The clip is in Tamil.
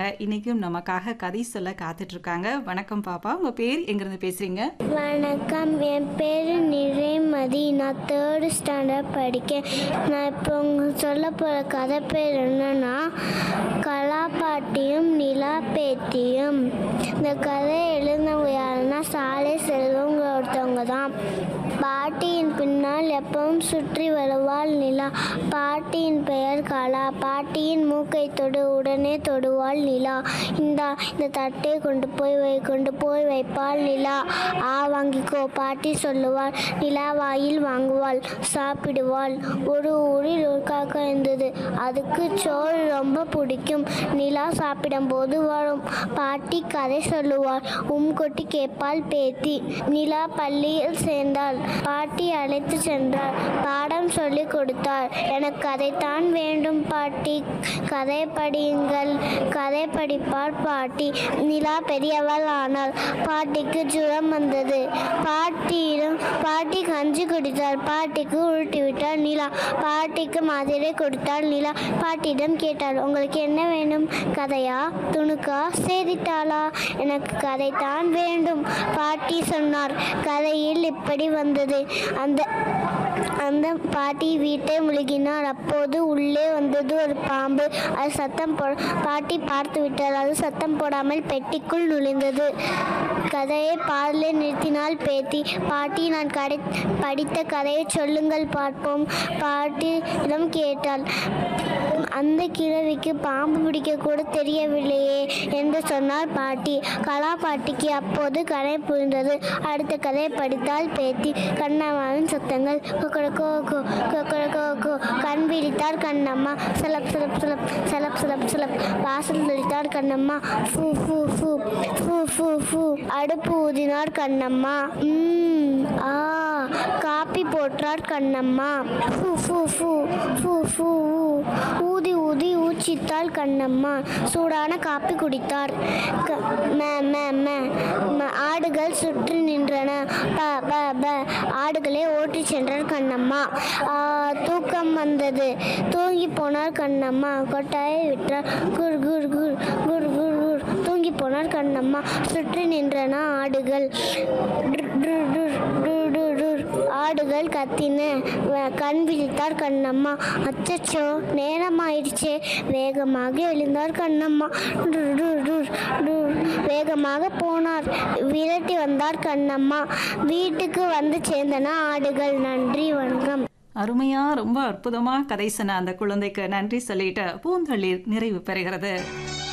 இன்னைக்கும் நமக்காக கதை சொல்ல காத்துட்டு இருக்காங்க. வணக்கம் பாப்பா, உங்க பேர் எங்கிருந்து பேசுறீங்க? வணக்கம், என் பேர் நிறைமதி. நான் 3rd ஸ்டாண்டர்ட் படிக்கேன். நான் இப்போ சொல்ல போகிற கதை பேர் என்னன்னா கலா பாட்டியும் நிலா பேத்தியும். இந்த கதையை எழுந்தவங்க யாருன்னா சாலை செல்வங்க ஒருத்தவங்க தான். பாட்டியின் பின்னால் எப்பவும் சுற்றி வருவாள் நிலா. பாட்டியின் பெயர் கலா. பாட்டியின் மூக்கை உடனே தொடுவாள் நிலா. இந்த தட்டை கொண்டு போய் வைப்பாள் நிலா. வாங்கிக்கோ பாட்டி சொல்லுவாள். நிலா வாயில் வாங்குவாள், சாப்பிடுவாள். ஒரு ஊரில் ஒரு காக்கா இருந்தது. அதுக்கு சோறு ரொம்ப பிடிக்கும். நிலா சாப்பிடும்போது வரும். பாட்டி கதை சொல்லுவாள். கொட்டி கேட்பாள் பேத்தி. நிலா பள்ளியில் சேர்ந்தாள். பாட்டி அழைத்து சென்றார். பாடம் சொல்லி கொடுத்தார். எனக்கு கதைத்தான் வேண்டும் பாட்டி, கதை படியுங்கள். கதை படிப்பார் பாட்டி. நிலா பெரியவள் ஆனாள். பாட்டிக்கு ஜுரம் வந்தது. பாட்டி கஞ்சி குடித்தார். பாட்டிக்கு உருட்டி விட்டார் நிலா. பாட்டிக்கு மாத்திரை கொடுத்தாள் நிலா. பாட்டியிடம் கேட்டாள், உங்களுக்கு என்ன வேணும்? கதையா, துணுக்கா, செய்தித்தாளா? எனக்கு கதைத்தான் வேண்டும் பாட்டி சொன்னார். கதையில் இப்படி வந்தது. அந்த பாட்டி வீட்டை முழுகினார். அப்போது உள்ளே வந்தது ஒரு பாம்பு. அது பாட்டி பார்த்து விட்டார். அது சத்தம் போடாமல் பெட்டிக்குள் நுழைந்தது. கதையை பாதிலே நிறுத்தினாள் பேத்தி. பாட்டி, நான் படித்த கதையை சொல்லுங்கள் பார்ப்போம் பாட்டியிடம் கேட்டாள். அந்த கிழவிக்கு பாம்பு பிடிக்க கூட தெரியவில்லையே என்று சொன்னார் பாட்டி. கலா பாட்டிக்கு அப்போது கதை புரிந்தது. அடுத்த கதையை படித்தாள் பேத்தி. கண்ணம்மாவின் சத்தங்கள். கண் விழித்தார் கண்ணம்மா. சலப் சலப் சலப் சலப் சலப் சலப். வாசல் தெளித்தார் கண்ணம்மா. ஃபூ ஃபூ ஃபூ ஃபூ ஃபூ ஃபூ. அடுப்பு ஊதினார் கண்ணம்மா. காப்பி போட்டார் கண்ணம்மா. ஃபூ ஃபூ ஃபூ ஃபூ ஃபூ. ஊதி ஊதி ஊச்சித்தாள் கண்ணம்மா. சூடான காப்பி குடித்தார். ஆடுகள் சுற்றி நின்றன. ஆடுகளை ஓட்டி சென்றார் கண்ணம்மா. தூக்கம் வந்தது. தூங்கி போனார் கண்ணம்மா. கொட்டாயை விட்டார். குர் குர் குர் குர் குர் குர். தூங்கி போனார் கண்ணம்மா. சுற்றி நின்றன ஆடுகள். ஆடுகள் கத்தின. கண் விழித்தார் கண்ணம்மா. அச்சச்சோ, நேரமாயிடுச்சே. வேகமாக எழுந்தார் கண்ணம்மா. வேகமாக போனார். விரட்டி வந்தார் கண்ணம்மா. வீட்டுக்கு வந்து சேர்ந்தன ஆடுகள். நன்றி, வணக்கம். அருமையா, ரொம்ப அற்புதமா கதை சொன்ன அந்த குழந்தைக்கு நன்றி சொல்லிட்டு பூந்தளிர் நிறைவு பெறுகிறது.